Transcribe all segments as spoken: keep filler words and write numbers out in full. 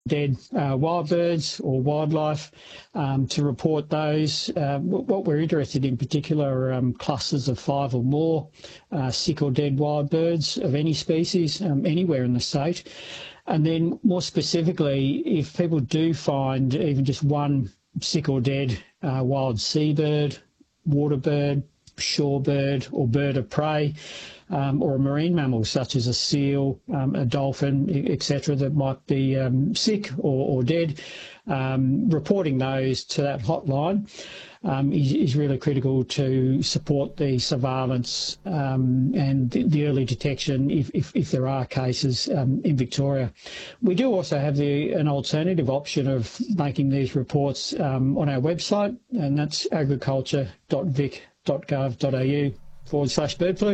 dead uh, wild birds or wildlife, um, to report those. Uh, what we're interested in particular are um, clusters of five or more uh, sick or dead wild birds of any species um, anywhere in the state. And then more specifically, if people do find even just one sick or dead uh, wild seabird, water bird, shorebird or bird of prey, um, or a marine mammal such as a seal, um, a dolphin, et cetera, that might be um, sick or, or dead, um, reporting those to that hotline um, is, is really critical to support the surveillance um, and the, the early detection if, if, if there are cases um, in Victoria. We do also have the, an alternative option of making these reports um, on our website, and that's agriculture dot vic dot gov dot a u forward slash bird flu,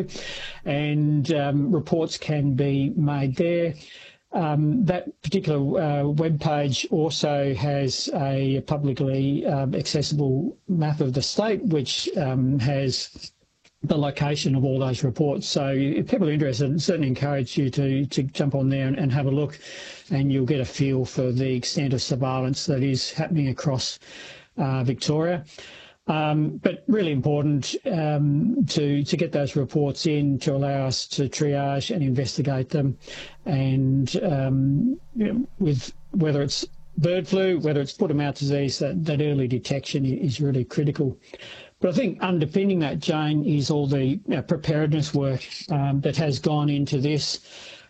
and um, reports can be made there. Um, that particular uh, web page also has a publicly um, accessible map of the state, which um, has the location of all those reports. So if people are interested, I certainly encourage you to, to jump on there and, and have a look, and you'll get a feel for the extent of surveillance that is happening across uh, Victoria. Um, but really important um, to, to get those reports in to allow us to triage and investigate them. And um, you know, with whether it's bird flu, whether it's foot-and-mouth disease, that, that early detection is really critical. But I think underpinning that, Jane, is all the you know, preparedness work um, that has gone into this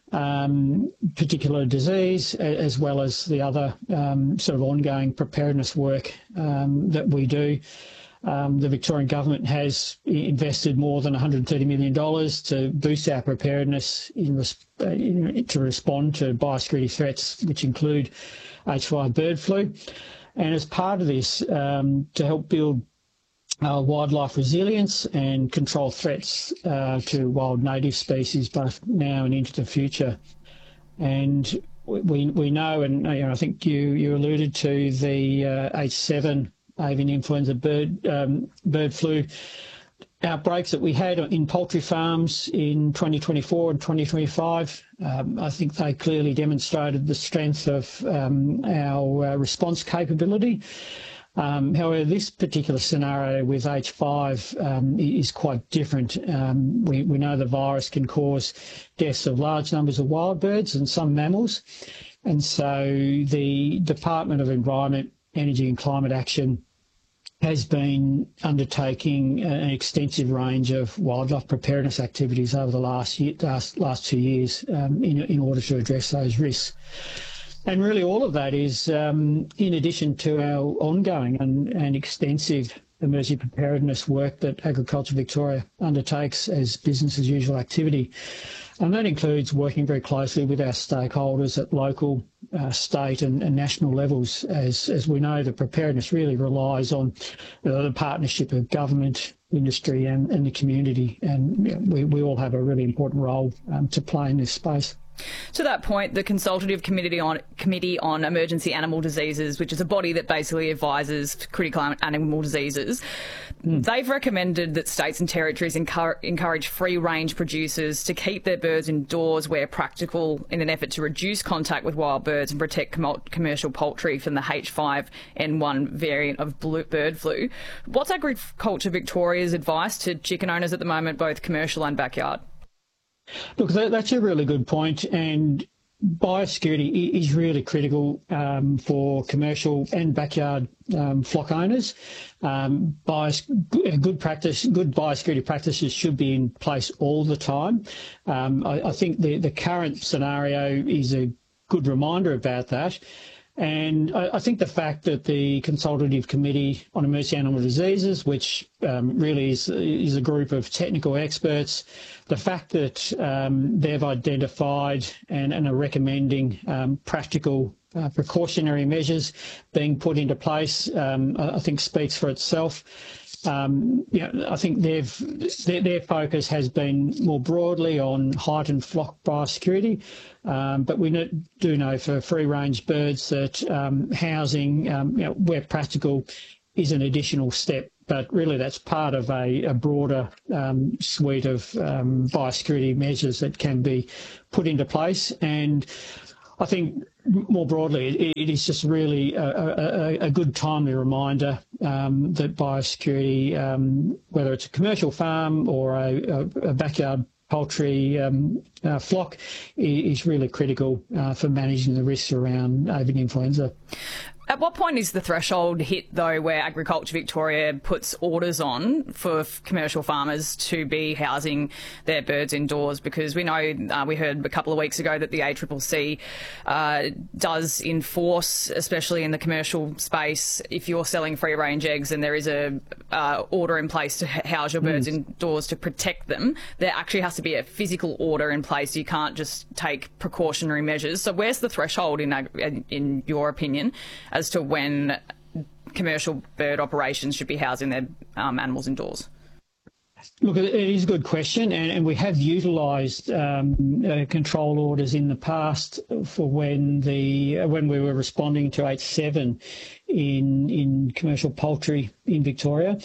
um, particular disease, as well as the other um, sort of ongoing preparedness work um, that we do. Um, the Victorian government has invested more than one hundred thirty million dollars to boost our preparedness in res uh, in, to respond to biosecurity threats, which include H five bird flu. And as part of this, um, to help build uh, wildlife resilience and control threats uh, to wild native species, both now and into the future. And we, we know, and you know, I think you, you alluded to the uh, H seven avian influenza bird um, bird flu outbreaks that we had in poultry farms in twenty twenty-four and twenty twenty-five. Um, I think they clearly demonstrated the strength of um, our uh, response capability. Um, however, this particular scenario with H five um, is quite different. Um, we, we know the virus can cause deaths of large numbers of wild birds and some mammals. And so the Department of Environment, Energy and Climate Action has been undertaking an extensive range of wildlife preparedness activities over the last year, last, last two years um, in, in order to address those risks. And really all of that is um, in addition to our ongoing and, and extensive emergency preparedness work that Agriculture Victoria undertakes as business as usual activity. And that includes working very closely with our stakeholders at local, uh, state and, and national levels. As, as we know, the preparedness really relies on uh, the partnership of government, industry and, and the community. And you know, we, we all have a really important role um, to play in this space. To that point, the Consultative Committee on, Committee on Emergency Animal Diseases, which is a body that basically advises critical animal diseases, mm. they've recommended that states and territories encourage, encourage free-range producers to keep their birds indoors where practical in an effort to reduce contact with wild birds and protect com commercial poultry from the H five N one variant of bird flu. What's Agriculture Victoria's advice to chicken owners at the moment, both commercial and backyard? Look, that, that's a really good point, and biosecurity is really critical um, for commercial and backyard um, flock owners. Um, bios, good practice, good biosecurity practices should be in place all the time. Um, I, I think the, the current scenario is a good reminder about that. And I, I think the fact that the Consultative Committee on Emergency Animal Diseases, which um, really is, is a group of technical experts, the fact that um, they've identified and, and are recommending um, practical uh, precautionary measures being put into place, um, I, I think speaks for itself. Um, you know, I think they've, their, their focus has been more broadly on heightened flock biosecurity, um, but we know, do know for free-range birds that um, housing, um, you know, where practical, is an additional step. But really that's part of a, a broader um, suite of um, biosecurity measures that can be put into place. And I think more broadly, it, it is just really a, a, a good timely reminder um, that biosecurity, um, whether it's a commercial farm or a, a, a backyard poultry um, uh, flock, is really critical uh, for managing the risks around avian influenza. At what point is the threshold hit, though, where Agriculture Victoria puts orders on for f- commercial farmers to be housing their birds indoors? Because we know, uh, we heard a couple of weeks ago that the A C C C uh, does enforce, especially in the commercial space, if you're selling free-range eggs and there is a uh, order in place to house your birds mm. indoors to protect them, there actually has to be a physical order in place. You can't just take precautionary measures. So where's the threshold, in, in, in your opinion, as to when commercial bird operations should be housing their um, animals indoors? Look, it is a good question, and, and we have utilised um, uh, control orders in the past for when the uh, when we were responding to H seven in in commercial poultry in Victoria.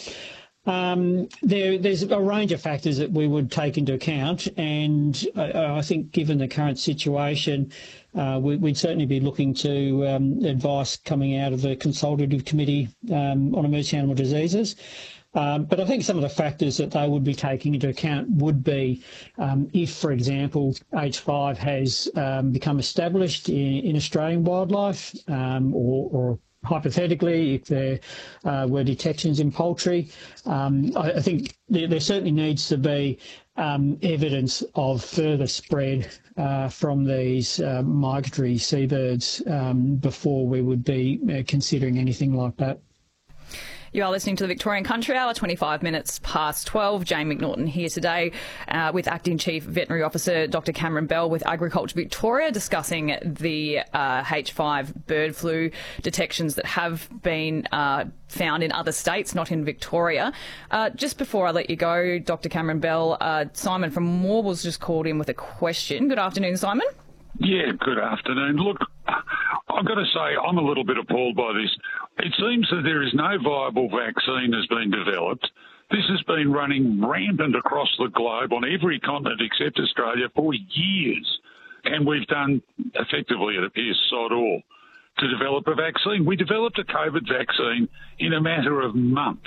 Um, there, there's a range of factors that we would take into account, and I, I think given the current situation, uh, we, we'd certainly be looking to um, advice coming out of the Consultative Committee um, on Emergency Animal Diseases. Um, but I think some of the factors that they would be taking into account would be um, if, for example, H five has um, become established in, in Australian wildlife, um, or, or hypothetically, if there uh, were detections in poultry. um, I, I think there, there certainly needs to be um, evidence of further spread uh, from these uh, migratory seabirds um, before we would be uh, considering anything like that. You are listening to the Victorian Country Hour, twenty-five minutes past twelve. Jane McNaughton here today uh, with Acting Chief Veterinary Officer Doctor Cameron Bell with Agriculture Victoria, discussing the uh, H five bird flu detections that have been uh, found in other states, not in Victoria. Uh, just before I let you go, Doctor Cameron Bell, uh, Simon from Morble's just called in with a question. Good afternoon, Simon. Yeah, good afternoon. Look, I've got to say I'm a little bit appalled by this. It seems that there is no viable vaccine has been developed. This has been running rampant across the globe on every continent except Australia for years. And we've done, effectively, it appears, sod all to develop a vaccine. We developed a COVID vaccine in a matter of months.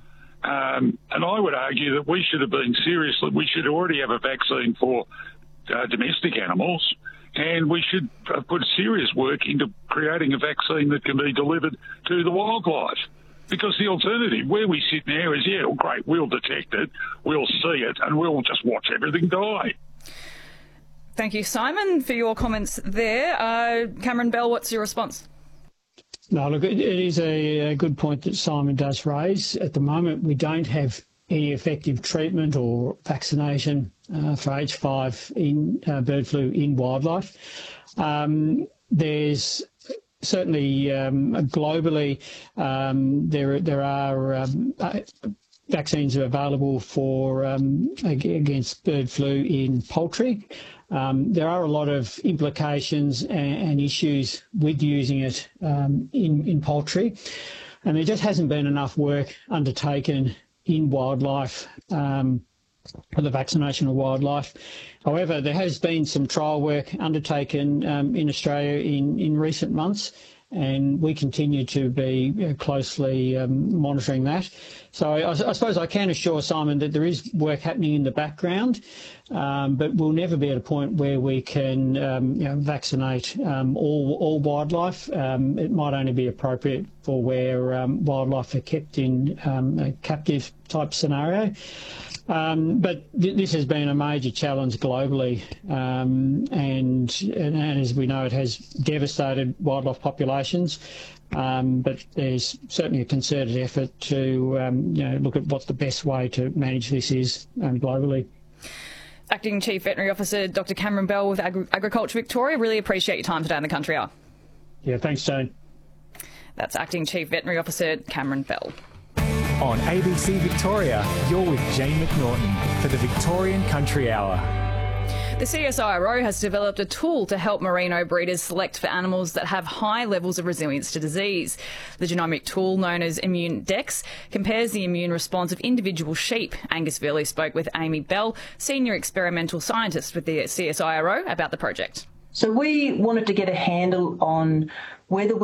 Um, and I would argue that we should have been seriously, we should already have a vaccine for uh, domestic animals. And we should put serious work into creating a vaccine that can be delivered to the wildlife. Because the alternative, where we sit now, is, yeah, well, great, we'll detect it, we'll see it, and we'll just watch everything die. Thank you, Simon, for your comments there. Uh, Cameron Bell, what's your response? No, look, it is a, a good point that Simon does raise. At the moment, we don't have any effective treatment or vaccination uh, for H five in uh, bird flu in wildlife. Um, there's certainly um, globally um, there there are um, uh, vaccines available for um, against bird flu in poultry. Um, there are a lot of implications and, and issues with using it um, in in poultry, and there just hasn't been enough work undertaken in wildlife um, for the vaccination of wildlife. However, there has been some trial work undertaken um, in Australia in, in recent months, and we continue to be you know, closely um, monitoring that. So I, I suppose I can assure Simon that there is work happening in the background, um, but we'll never be at a point where we can um, you know, vaccinate um, all, all wildlife. Um, it might only be appropriate for where um, wildlife are kept in um, a captive type scenario. Um, but th this has been a major challenge globally, um, and, and, and as we know, it has devastated wildlife populations. Um, but there's certainly a concerted effort to um, you know, look at what the best way to manage this is um, globally. Acting Chief Veterinary Officer Doctor Cameron Bell with Agri Agriculture Victoria. Really appreciate your time today on the Country Hour. Yeah, thanks, Jane. That's Acting Chief Veterinary Officer Cameron Bell. On A B C Victoria, you're with Jane McNaughton for the Victorian Country Hour. The C S I R O has developed a tool to help merino breeders select for animals that have high levels of resilience to disease. The genomic tool, known as ImmuneDex, compares the immune response of individual sheep. Angus Vearley spoke with Amy Bell, Senior Experimental Scientist with the C S I R O, about the project. So we wanted to get a handle on whether